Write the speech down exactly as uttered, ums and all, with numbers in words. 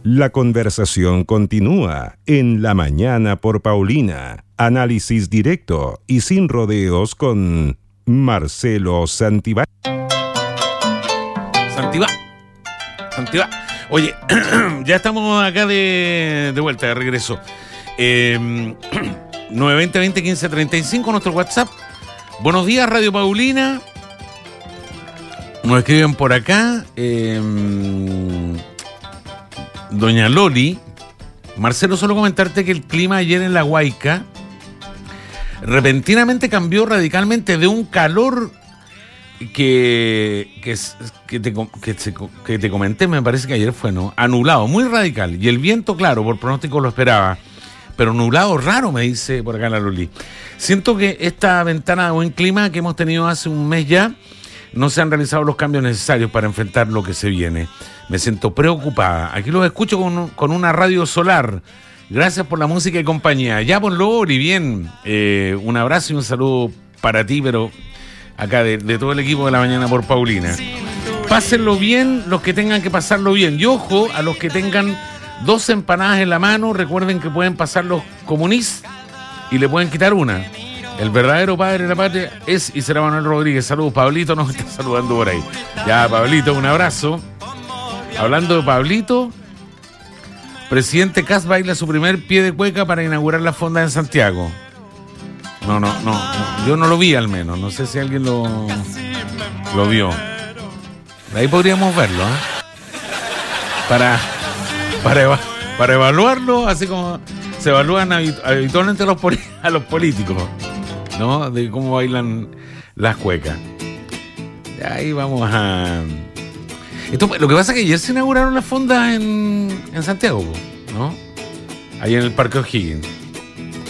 La conversación continúa en La Mañana por Paulina. Análisis directo y sin rodeos con Marcelo Santibá. Santibá. Santibá. Oye, ya estamos acá de, de vuelta, de regreso. Eh, nueve veinte, veinte, quince, treinta y cinco, nuestro WhatsApp. Buenos días, Radio Paulina. Nos escriben por acá. Eh, Doña Loli. Marcelo, solo comentarte que el clima ayer en La Huayca repentinamente cambió radicalmente de un calor que, que, que, te, que, te, que te comenté, me parece que ayer fue, ¿no? Anulado, muy radical. Y el viento, claro, por pronóstico lo esperaba. Pero nublado raro, me dice por acá la Loli. Siento que esta ventana de buen clima que hemos tenido hace un mes ya, no se han realizado los cambios necesarios para enfrentar lo que se viene. Me siento preocupada. Aquí los escucho con, con una radio solar. Gracias por la música y compañía. Ya ponlo, Ori, bien. Eh, un abrazo y un saludo para ti, pero acá de, de todo el equipo de La Mañana por Paulina. Pásenlo bien los que tengan que pasarlo bien. Y ojo a los que tengan dos empanadas en la mano. Recuerden que pueden pasar los comunistas y le pueden quitar una. El verdadero padre de la patria es y será Manuel Rodríguez. Saludos, Pablito nos está saludando por ahí. Ya, Pablito, un abrazo. Hablando de Pablito, presidente Kast baila su primer pie de cueca para inaugurar la fonda en Santiago. No, no, no, no, yo no lo vi al menos. No sé si alguien lo, lo vio. De ahí podríamos verlo, ¿eh? Para, para, eva- para evaluarlo, así como se evalúan habit- habitualmente a los, poli- a los políticos, ¿no? De cómo bailan las cuecas. Ahí vamos a... Esto, lo que pasa es que ayer se inauguraron las fondas en, en Santiago, ¿no? Ahí en el Parque O'Higgins.